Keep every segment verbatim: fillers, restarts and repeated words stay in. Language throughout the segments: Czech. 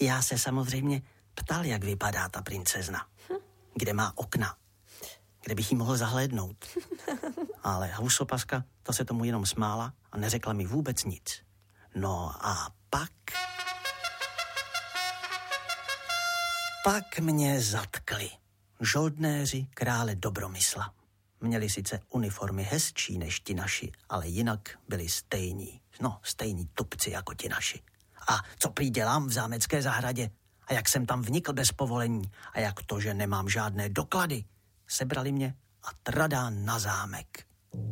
Já se samozřejmě ptal, jak vypadá ta princezna. Hm? Kde má okna. Kde bych jí mohl zahlédnout. Ale husopaska, ta se tomu jenom smála a neřekla mi vůbec nic. No a pak... Pak mě zatkli. Žoldnéři krále Dobromysla. Měli sice uniformy hezčí než ti naši, ale jinak byli stejní. No, stejní tupci jako ti naši. A co prý dělám v zámecké zahradě? A jak jsem tam vnikl bez povolení? A jak to, že nemám žádné doklady? Sebrali mě a tradán na zámek.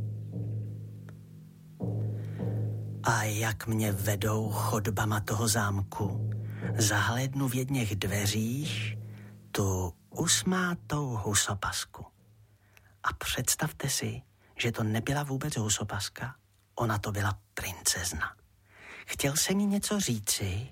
A jak mě vedou chodbama toho zámku, zahlédnu v jedněch dveřích tu usmátou husopasku. A představte si, že to nebyla vůbec husopaska, ona to byla princezna. Chtěl jsem jí něco říci,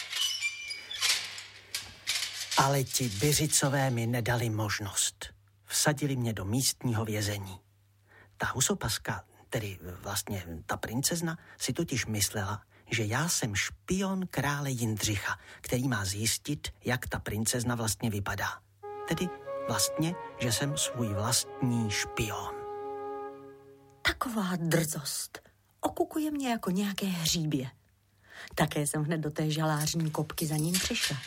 ale ti Byřicové mi nedali možnost. Vsadili mě do místního vězení. Ta husopaska, tedy vlastně ta princezna, si totiž myslela, že já jsem špion krále Jindřicha, který má zjistit, jak ta princezna vlastně vypadá. Tedy vlastně, že jsem svůj vlastní špion. Taková drzost. Okukuje mě jako nějaké hříbě. Také jsem hned do té žalářní kopky za ním přišla.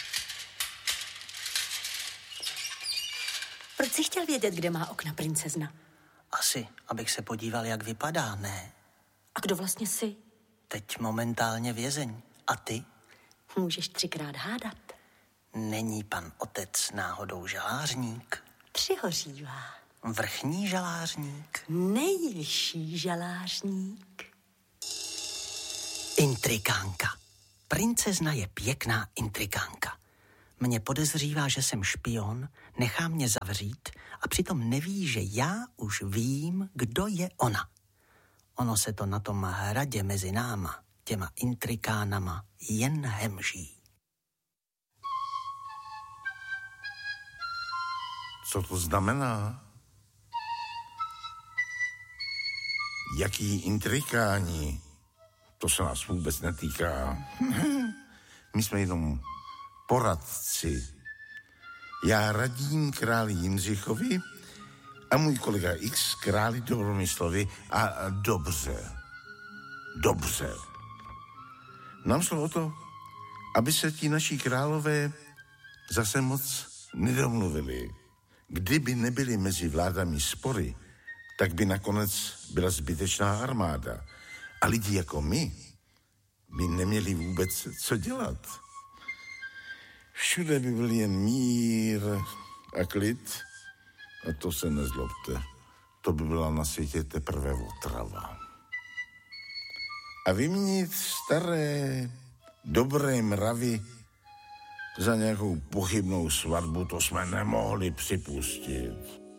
Proč jsi chtěl vědět, kde má okna princezna? Asi, abych se podíval, jak vypadá, ne? A kdo vlastně jsi? Teď momentálně vězeň. A ty? Můžeš třikrát hádat. Není pan otec náhodou žalářník? Přihořívá. Vrchní žalářník? Nejvyšší žalářník. Intrikánka. Princezna je pěkná intrikánka. Mě podezřívá, že jsem špion, nechá mě zavřít a přitom neví, že já už vím, kdo je ona. Ono se to na tom hradě mezi náma, těma intrikánama, jen hemží. Co to znamená? Jaký intrikáni? To se nás vůbec netýká. My jsme jenom poradci. Já radím králi Jindřichovi a můj kolega X králi Dobromyslovi a, a dobře. Dobře. Nám šlo o to, aby se ti naši králové zase moc nedomluvili. Kdyby nebyly mezi vládami spory, tak by nakonec byla zbytečná armáda. A lidi jako my by neměli vůbec co dělat. Všude by byl jen mír a klid. A to se nezlobte. To by byla na světě teprve otrava. A vyměnit staré, dobré mravy za nějakou pochybnou svatbu, to jsme nemohli připustit.